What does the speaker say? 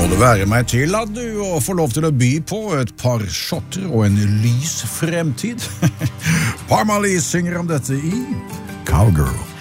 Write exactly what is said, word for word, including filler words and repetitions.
Må det være meg til at du å få lov til å by på et par shotter og en lys fremtid? Parmalee synger om dette i Cowgirl.